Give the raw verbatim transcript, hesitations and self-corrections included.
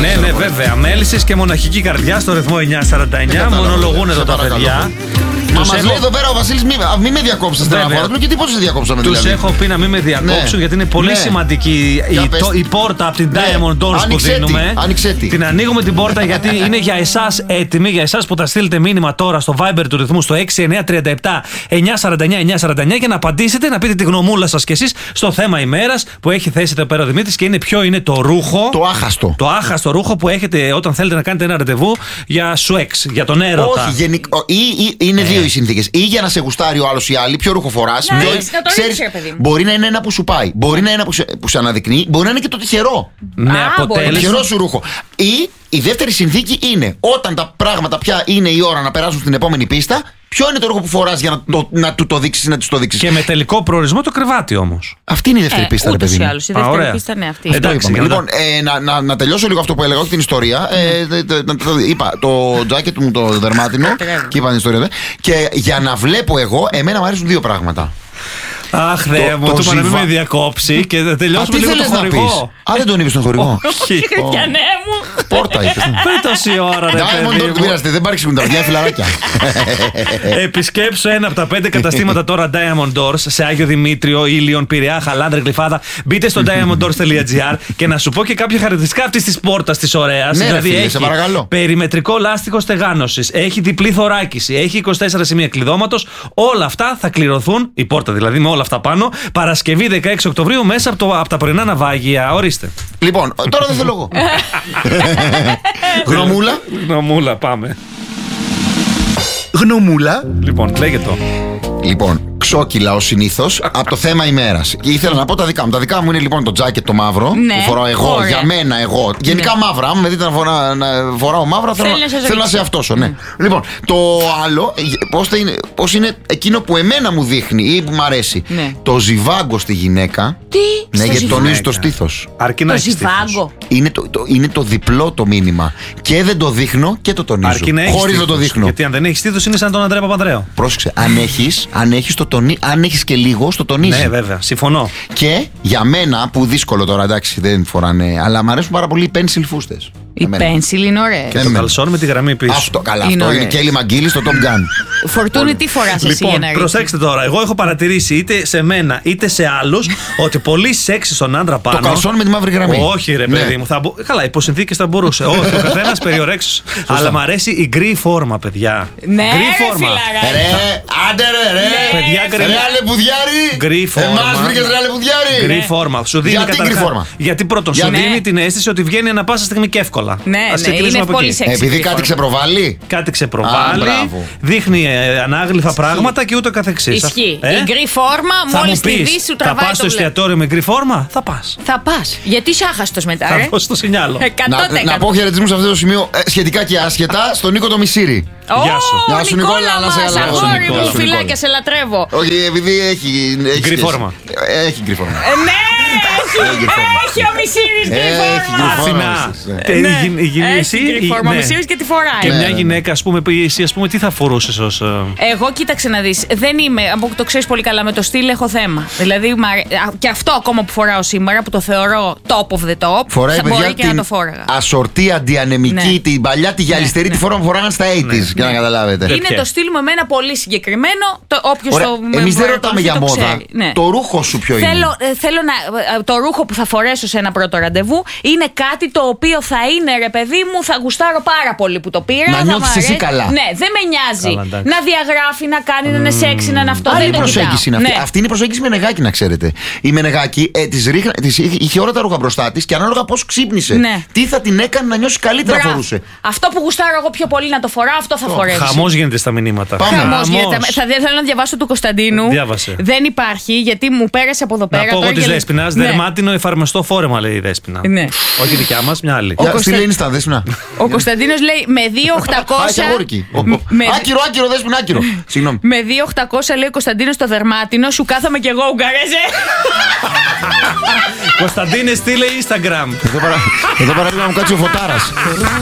Ναι, ναι, βέβαια. Μέλισσες και μοναχική καρδιά στο ρυθμό εννιά σαράντα εννιά. Μονολογούν εδώ τα παιδιά. Μα μας έχω... λέει εδώ πέρα ο Βασίλης, μη, μη με διακόψεις στην αναφορά. Και τι πώς σε διακόψαμε τους δηλαδή. έχω πει να μην με διακόψουν, ναι, γιατί είναι πολύ, ναι, σημαντική η, το, η πόρτα από την, ναι, Diamond Doors που δίνουμε. Άνοιξε. Την ανοίγουμε την πόρτα γιατί είναι για εσάς έτοιμη, για εσάς που θα στείλετε μήνυμα τώρα στο Viber του ρυθμού στο έξι εννιά τρία επτά εννιά σαράντα εννιά εννιά σαράντα εννιά για να απαντήσετε, να πείτε τη γνωμούλα σας κι εσείς στο θέμα ημέρας που έχει θέσει εδώ πέρα ο Δημήτρης και είναι ποιο είναι το ρούχο. Το άχαστο. Το άχαστο ρούχο που έχετε όταν θέλετε να κάνετε ένα ραντεβού για σουέξ, για τον έρωτα. Όχι, γενικ... ή, ή, είναι ε. δύο οι συνθήκες. Ή για να σε γουστάρει ο άλλος ή άλλη, ποιο ρούχο φοράς. Ναι, ποιο... να το ξέρεις, παιδί. Μπορεί να είναι ένα που σου πάει, μπορεί να είναι ένα που σε, που σε αναδεικνύει, μπορεί να είναι και το τυχερό. Ναι, Α, αποτέλεσμα. Το τυχερό σου ρούχο. Ή η δεύτερη συνθήκη είναι όταν τα πράγματα πια είναι η ώρα να περάσουν στην επόμενη πίστα, ποιο είναι το ρούχο που φοράς για να, το, να του το δείξεις ή να του το δείξεις. Και με τελικό προορισμό το κρεβάτι όμως. Αυτή είναι η δεύτερη ε, πίστα, ρε παιδί. Ούτως ή άλλως. Η δεύτερη πίστα είναι αυτή. Εντάξει, λοιπόν, ε, να, να, να τελειώσω λίγο αυτό που έλεγα, όχι την ιστορία. Ε, ε, το, το, είπα το τζάκετ μου το δερμάτινο και είπα την ιστορία. Και για να βλέπω εγώ, εμένα μου αρέσουν δύο πράγματα. Αχ, Θεέ μου, του είπα να μην με διακόψει και θα τελειώσουμε λίγο το χορηγό. Α, δεν τον είπες τον χορηγό. Όχι, Χριστιανέ μου. Πόρτα είπες. Πριν τόση ώρα, ρε παιδί μου. Πειράζεται, δεν παρεξηγούν τα παιδιά, φιλαράκια. Επισκέψου ένα από τα πέντε καταστήματα τώρα Diamond Doors σε Άγιο Δημήτριο, Ήλιον, Πειραιά, Χαλάνδρη, Γλυφάδα. Μπείτε στο diamond doors τελεία gr και να σου πω και κάποια χαρακτηριστικά αυτής της πόρτας της ωραίας. Ναι, δηλαδή φίλε, έχει σε παρακαλώ. περιμετρικό λάστιχο στεγάνωσης, έχει διπλή θωράκιση, έχει είκοσι τέσσερα σημεία κλειδώματος. Όλα αυτά θα κληρωθούν, η πόρτα δηλαδή με όλα αυτά πάνω, Παρασκευή δεκαέξι Οκτωβρίου μέσα από, το, από τα πρωινά ναυάγια. Ορίστε. Λοιπόν, τώρα δεν θέλω εγώ. Γνωμούλα. Γνωμούλα, πάμε. Γνωμούλα. Λοιπόν, λέγε το. Λοιπόν, ξόκυλα ως συνήθως από το θέμα ημέρας. Και ήθελα να πω τα δικά μου. Τα δικά μου είναι λοιπόν το τζάκετ το μαύρο, ναι, που φοράω εγώ, ωραία, για μένα εγώ. Γενικά, ναι, μαύρα. Αν με δείτε να, φορά, να φοράω μαύρα, θέλω, θέλω, θέλω να σε αυτόσω. Ναι. Mm. Λοιπόν, το άλλο, πώς είναι, πώς είναι εκείνο που εμένα μου δείχνει ή που μου αρέσει. Ναι. Το ζιβάγκο στη γυναίκα. Τι? Ναι, γιατί τονίζει το στήθος. Αρκεί να το ζιβάγκο. Είναι το, το, είναι το διπλό το μήνυμα. Και δεν το δείχνω και το τονίζω. Χωρίς να το δείχνω. Γιατί αν δεν έχει στήθος είναι σαν τον Ανδρέα Παπανδρέου. Πρόσεξε, αν έχεις, αν έχεις το τονί, αν έχεις και λίγο, στο τονίζει. Ναι, βέβαια, συμφωνώ. Και για μένα, που δύσκολο τώρα, εντάξει, δεν φοράνε, αλλά μου αρέσουν πάρα πολύ οι pencil φούστες. Η pencil είναι ωραία. Και το καλσόν με τη γραμμή πίσω. Αυτό, καλά, είναι αυτό ωραίες. Είναι και η Έλλη Μαγγίλη στο Top Gun. Φορτούνη, τι φοράς εσύ λοιπόν, για να ρίξεις? Προσέξτε τώρα, εγώ έχω παρατηρήσει είτε σε μένα είτε σε άλλους ότι πολύ σεξι στον άντρα πάνω. Το καλσόν με τη μαύρη γραμμή. Όχι, ρε παιδί, ναι, μου. Θα μπο... Καλά, υπό συνθήκες θα μπορούσε. Όχι, ο καθένας περιορέξεις. Αλλά μου αρέσει η γκρι φόρμα, παιδιά. Ναι, γκρι φόρμα. Ρε, άντε ρε, ρε. Παιδιά, γκρι. Ρε, αλεπουδιάρι. Γκρι φόρμα. Εμάς βρήκες ρε, αλεπουδιάρι. Γκρι φόρμα. Σου δίνει γιατί γκρι φόρμα? Γιατί πρώτον, σου δίνει την αίσθηση ότι βγαίνει ανά πάσα στιγμή και εύκολα. Ναι, είναι πολύ σεξι. Επειδή κάτι ξεπροβάλλει. Κάτι ξεπροβάλλει. Δείχνει ανάγλυφα πράγματα και ούτω καθεξής. Ισχύει. Η γκρι φόρμα, μόλις τη δεις σου τραβάει. Θα πας στο εστιατόριο με γκρι φόρμα, θα πας. Θα πας. Γιατί είσαι άχαστος μετά, θα ρε. πω στο σινιάλο. Να πω χαιρετισμούς σε αυτό το σημείο σχετικά και άσχετα στον Νίκο το Μισήρη. Γεια σου. Γεια σου, Νικόλα, να σε καλά. Αγόρι μου, φιλάκια, σε λατρεύω. Όχι, επειδή έχει. Γκρι φόρμα. Έχει γκρι φόρμα. Ναι, έχει ο Μισήρης γκρι φόρμα. Έχει γκρι φόρμα. Ο Μισήρης και τη φοράει. Και μια γυναίκα, α πούμε, εσύ, ας πούμε, τι θα φορούσες ως. Εγώ κοίταξε να δεις. Δεν είμαι, από το ξέρεις πολύ καλά, με το στυλ έχω θέμα. Δηλαδή, και αυτό ακόμα που φοράω σήμερα, που το θεωρώ top of the top, φοράει, θα παιδιά, μπορεί και να το φόραγα. Ασορτή αντιανεμική, ναι, την παλιά, τη γυαλιστερή, ναι, τη φόρμα που φοράγαν στα ογδόντα, ναι, για να καταλάβετε. Είναι το στυλ μου εμένα πολύ συγκεκριμένο. Όποιος το. Εμείς δεν ρωτάμε για μόδα. Ναι. Το ρούχο σου ποιο θέλω, είναι? Θέλω να. Το ρούχο που θα φορέσω σε ένα πρώτο ραντεβού είναι κάτι το οποίο θα είναι, ρε παιδί μου, θα γουστάρω πάρα πολύ που το πήρα. Να νιώθεις εσύ καλά. Ναι, δεν με νοιάζει. Καλά, να διαγράφει, να κάνει, mm. να είναι σεξι, να είναι αυτό. Άλλη δεν προσέγγιση είναι αυτή. Ναι. Αυτή είναι η προσέγγιση Μενεγάκη, να ξέρετε. Η Μενεγάκη ε, της ρίχνα, της, είχε όλα τα ρούχα μπροστά της και ανάλογα πώς ξύπνησε. Ναι. Τι θα την έκανε να νιώσει καλύτερα. Μπράβο. Φορούσε. Αυτό που γουστάρω εγώ πιο πολύ να το φοράω, αυτό θα oh, φορέσει. Χαμός γίνεται στα μηνύματα. Χαμός γίνεται. Θα θέλω να διαβάσω του Κωνσταντίνου. Διάβασε. Δεν υπάρχει, γιατί μου πέρασε από εδώ πέρα. Να πω εγώ τη Δέσποινα. Δερμάτινο εφαρμοστό φόρεμα, λέει η Δέσποινα. Ναι. Όχι δικιά μας, μια άλλη. Τι λέει στα Δέσποινα? Ο Κωνσταντίνος λέει με δύο χιλιάδες οκτακόσια. Άκυρο, άκυρο, Δέσποινα, άκυρο. Συγγνώμη. Με δύο χιλιάδες οκτακόσια λέει ο Κωνσταντίνος στο δερμάτινο, σου κάθομαι κι εγώ, Ουγγαρέζε. Κωνσταντίνε, στείλε Instagram. Εδώ παραδείγμα μου κάτσει ο Φωτάρας.